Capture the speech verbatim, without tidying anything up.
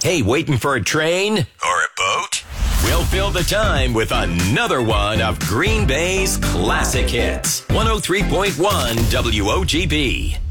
Hey, waiting for a train? Or a boat? We'll fill the time with another one of Green Bay's classic hits. one oh three point one W O G B.